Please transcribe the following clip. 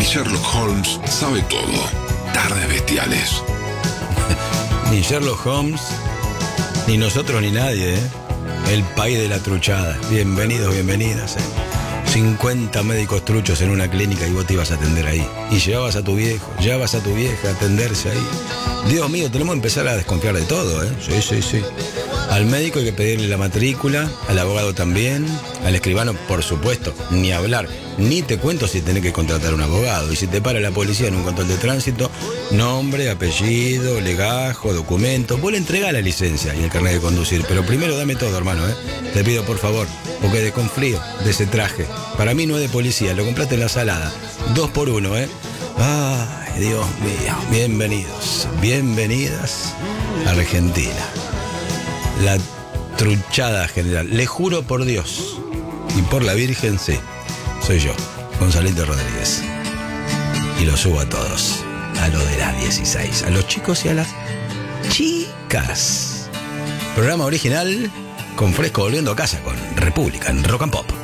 Mi Sherlock Holmes sabe todo. Tardes bestiales. Ni Sherlock Holmes, ni nosotros, ni nadie, ¿eh? El país de la truchada. Bienvenidos, bienvenidas, 50 médicos truchos en una clínica y vos te ibas a atender ahí. Y llevabas a tu viejo, llevabas a tu vieja a atenderse ahí. Dios mío, tenemos que empezar a desconfiar de todo, ¿eh? Sí. Al médico hay que pedirle la matrícula, al abogado también, al escribano, por supuesto, ni hablar. Ni te cuento si tenés que contratar un abogado. Y si te para la policía en un control de tránsito, nombre, apellido, legajo, documento. Vos le entregás la licencia y el carnet de conducir. Pero primero dame todo, hermano, ¿eh? Te pido por favor, porque desconfío de ese traje. Para mí no es de policía, lo compraste en la salada. 2 por 1, ¿eh? Ay, Dios mío. Bienvenidos, bienvenidas a Argentina. La truchada general. Le juro por Dios y por la Virgen, sí. Soy yo, Gonzalito Rodríguez. Y lo subo a todos. A lo de las 16. A los chicos y a las chicas. Programa original con Fresco volviendo a casa con República en Rock and Pop.